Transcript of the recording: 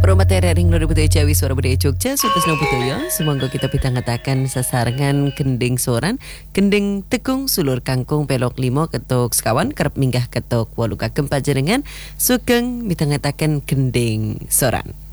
Materi ring loro budaya Jawi suara budaya Jogja sutasna budaya sumangga kita pitangetaken sesarengan gending soran gending tegung sulur kangkung pelok 5 ketuk sekawan kerep minggah ketuk 8 kagem panjenengan sugeng mitangetaken gending soran.